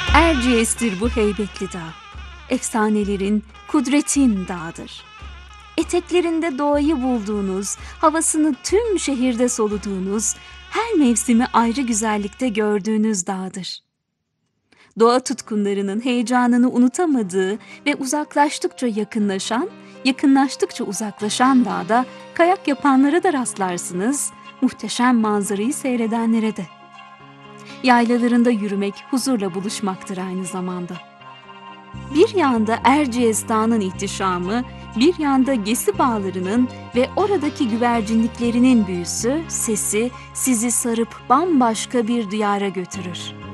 Erciyes'tir bu heybetli dağ. Efsanelerin, kudretin dağıdır. Eteklerinde doğayı bulduğunuz, havasını tüm şehirde soluduğunuz, her mevsimi ayrı güzellikte gördüğünüz dağdır. Doğa tutkunlarının heyecanını unutamadığı ve uzaklaştıkça yakınlaşan, yakınlaştıkça uzaklaşan dağda kayak yapanlara da rastlarsınız, muhteşem manzarayı seyredenlere de. Yaylalarında yürümek huzurla buluşmaktır aynı zamanda. Bir yanda Erciyes Dağı'nın ihtişamı, bir yanda Gesi Bağları'nın ve oradaki güvercinliklerinin büyüsü, sesi sizi sarıp bambaşka bir diyara götürür.